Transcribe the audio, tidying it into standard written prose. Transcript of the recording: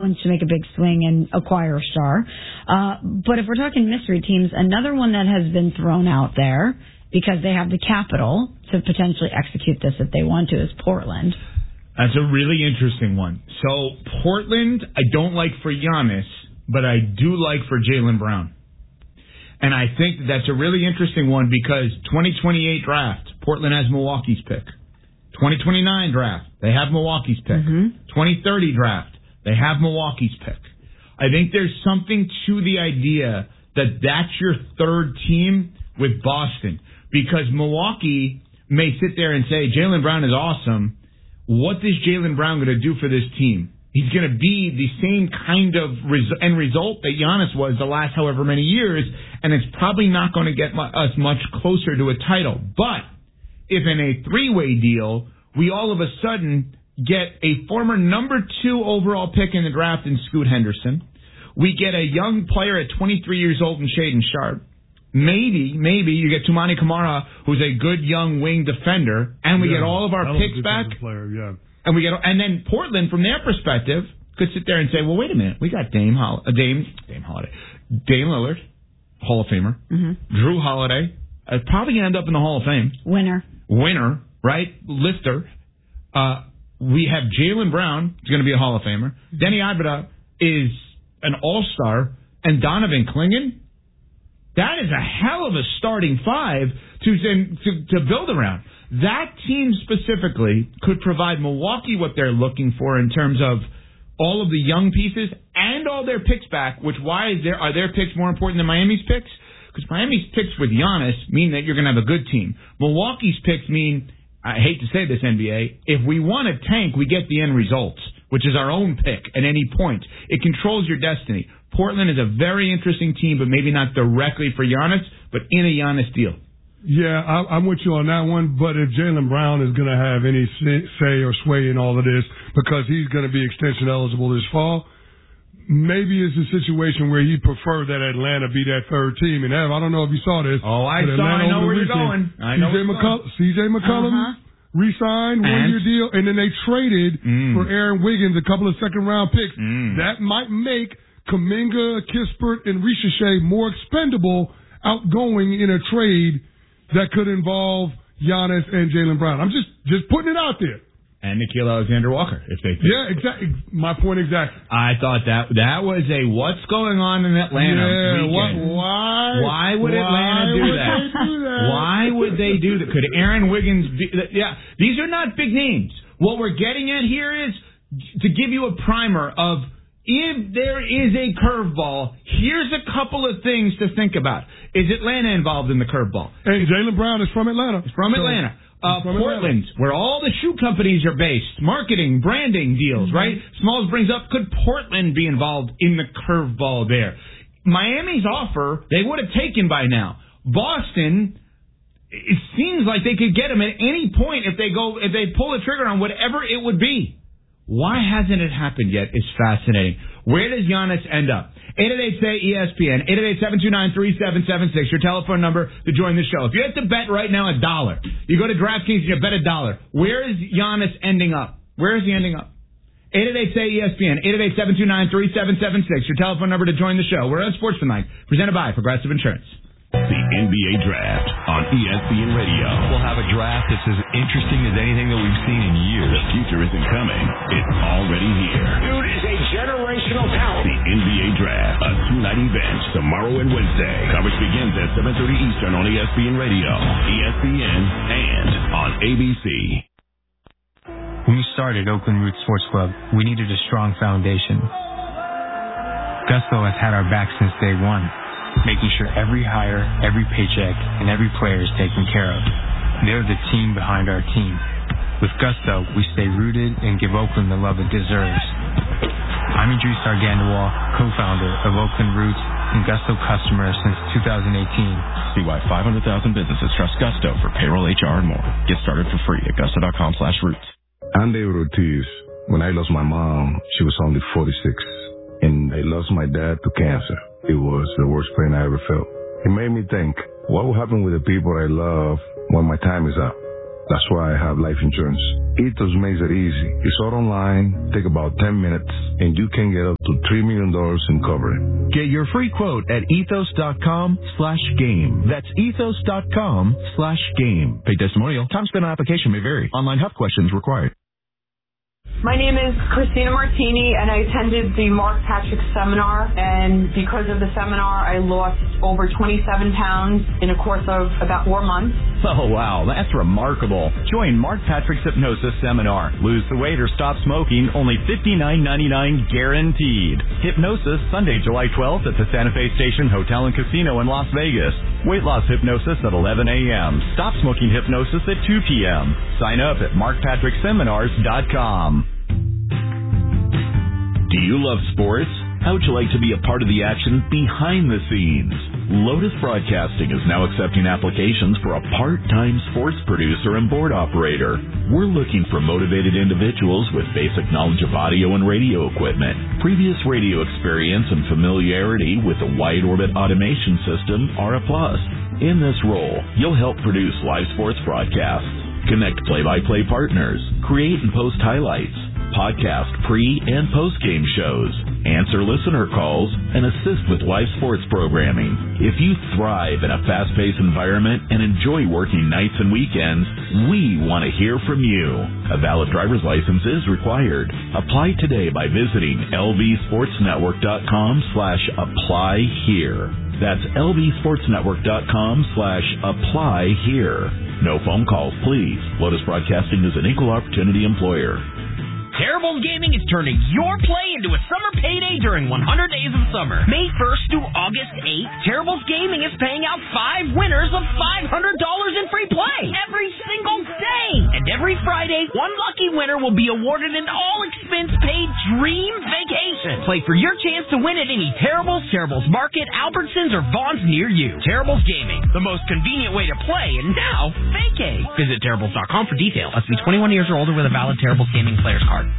Portland to make a big swing and acquire a star. But if we're talking mystery teams, another one that has been thrown out there because they have the capital to potentially execute this if they want to is Portland. That's a really interesting one. So Portland, I don't like for Giannis, but I do like for Jaylen Brown. And I think that's a really interesting one because 2028 draft, Portland has Milwaukee's pick. 2029 draft, they have Milwaukee's pick. 2030 draft, they have Milwaukee's pick. I think there's something to the idea that that's your third team with Boston. Because Milwaukee may sit there and say, Jaylen Brown is awesome. What is Jaylen Brown going to do for this team? He's going to be the same kind of end result that Giannis was the last however many years, and it's probably not going to get us much closer to a title. But if in a three-way deal, we all of a sudden get a former number 2 overall pick in the draft in Scoot Henderson, we get a young player at 23 years old in Shaedon Sharpe, maybe you get Toumani Camara, who's a good young wing defender, and we get all of our picks back. And then Portland, from their perspective, could sit there and say, well, wait a minute. We got Dame Lillard, Hall of Famer. Drew Holiday, probably going to end up in the Hall of Fame. Winner, right? Lifter. We have Jaylen Brown, who's going to be a Hall of Famer. Denny Avdija is an all-star. And Donovan Clingan, that is a hell of a starting five to build around. That team specifically could provide Milwaukee what they're looking for in terms of all of the young pieces and all their picks back, are their picks more important than Miami's picks? Because Miami's picks with Giannis mean that you're going to have a good team. Milwaukee's picks mean, I hate to say this, NBA, if we want to tank, we get the end results, which is our own pick at any point. It controls your destiny. Portland is a very interesting team, but maybe not directly for Giannis, but in a Giannis deal. Yeah, I'm with you on that one, but if Jaylen Brown is going to have any say or sway in all of this because he's going to be extension eligible this fall, maybe it's a situation where he'd prefer that Atlanta be that third team. And I don't know if you saw this. Oh, I know where you're going. C.J. McCollum re-signed, one-year deal, and then they traded for Aaron Wiggins, a couple of second-round picks. That might make Kuminga, Kispert, and Richeche more expendable outgoing in a trade that could involve Giannis and Jaylen Brown. I'm just putting it out there. And Nickeil Alexander-Walker, if they pick. Yeah, exactly. My point exactly. I thought that was a what's going on in Atlanta weekend. Why would Atlanta do that? Why would they do that? Could Aaron Wiggins be... Yeah, these are not big names. What we're getting at here is to give you a primer of if there is a curveball, here's a couple of things to think about. Is Atlanta involved in the curveball? And Jaylen Brown is from Atlanta. He's from Atlanta. Portland, where all the shoe companies are based, marketing, branding deals, right? Smalls brings up, could Portland be involved in the curveball there? Miami's offer, they would have taken by now. Boston, it seems like they could get him at any point if they pull the trigger on whatever it would be. Why hasn't it happened yet is fascinating. Where does Giannis end up? 888-SAY-ESPN, 888-729-3776, your telephone number to join the show. If you have to bet right now $1, you go to DraftKings and you bet $1. Where is Giannis ending up? Where is he ending up? 888-SAY-ESPN, 888-729-3776, your telephone number to join the show. We're on Sportsmanlike, presented by Progressive Insurance. The NBA Draft on ESPN Radio. We'll have a draft that's as interesting as anything that we've seen in years. The future isn't coming. It's already here. Dude is a generational talent. The NBA Draft, a two-night event tomorrow and Wednesday. Coverage begins at 7:30 Eastern on ESPN Radio, ESPN, and on ABC. When we started Oakland Roots Sports Club, we needed a strong foundation. Gusto has had our back since day one, making sure every hire, every paycheck, and every player is taken care of. They're the team behind our team. With Gusto, we stay rooted and give Oakland the love it deserves. I'm Idris Argandois, co-founder of Oakland Roots and Gusto customer since 2018. See why 500,000 businesses trust Gusto for payroll, HR, and more. Get started for free at gusto.com/roots. I'm David Ortiz. When I lost my mom, she was only 46. And I lost my dad to cancer. It was the worst pain I ever felt. It made me think, what will happen with the people I love when my time is up? That's why I have life insurance. Ethos makes it easy. It's all online, take about 10 minutes, and you can get up to $3 million in coverage. Get your free quote at ethos.com/game. That's ethos.com/game. Paid testimonial. Time spent on application may vary. Online health questions required. My name is Christina Martini, and I attended the Mark Patrick seminar, and because of the seminar, I lost over 27 pounds in a course of about 4 months. Oh, wow, that's remarkable. Join Mark Patrick's Hypnosis Seminar. Lose the weight or stop smoking, only $59.99 guaranteed. Hypnosis, Sunday, July 12th at the Santa Fe Station Hotel and Casino in Las Vegas. Weight loss hypnosis at 11 a.m. Stop smoking hypnosis at 2 p.m. Sign up at markpatrickseminars.com. Do you love sports? How would you like to be a part of the action behind the scenes? Lotus Broadcasting is now accepting applications for a part-time sports producer and board operator. We're looking for motivated individuals with basic knowledge of audio and radio equipment. Previous radio experience and familiarity with the wide orbit automation system are a plus. In this role, you'll help produce live sports broadcasts, connect play-by-play partners, create and post highlights, podcast pre- and post-game shows, answer listener calls, and assist with live sports programming. If you thrive in a fast-paced environment and enjoy working nights and weekends, we want to hear from you. A valid driver's license is required. Apply today by visiting lvsportsnetwork.com/apply here. That's lvsportsnetwork.com/apply here. No phone calls, please. Lotus Broadcasting is an equal opportunity employer. Terribles Gaming is turning your play into a summer payday during 100 Days of Summer. May 1st through August 8th, Terribles Gaming is paying out 5 winners of $500 in free play every single day. And every Friday, one lucky winner will be awarded an all-expense-paid dream vacation. Play for your chance to win at any Terribles, Terribles Market, Albertsons, or Vaughn's near you. Terribles Gaming, the most convenient way to play, and now vacate. Visit Terribles.com for details. Must be 21 years or older with a valid Terribles Gaming player's card.